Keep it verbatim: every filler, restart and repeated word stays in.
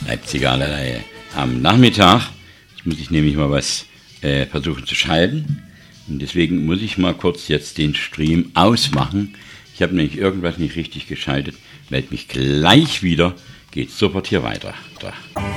Leipziger allerlei am Nachmittag. Jetzt muss ich nämlich mal was äh, versuchen zu schalten. Und deswegen muss ich mal kurz jetzt den Stream ausmachen. Ich habe nämlich irgendwas nicht richtig geschaltet. Meld mich gleich wieder. Geht sofort hier weiter. Da.